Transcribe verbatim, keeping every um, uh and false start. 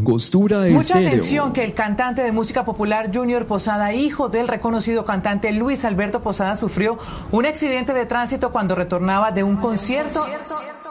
Angostura Mucha Estéreo. atención que el cantante de música popular Junior Posada, hijo del reconocido cantante Luis Alberto Posada, sufrió un accidente de tránsito cuando retornaba de un concierto.